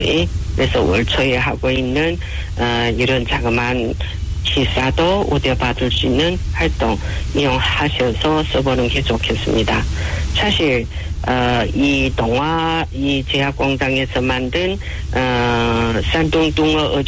그래서 월초에 하고 있는 이런 자그마한 기사도 우대받을 수 있는 활동 이용하셔서 써보는 게 좋겠습니다. 사실 이 동화 이 제약공장에서 만든 산둥둥어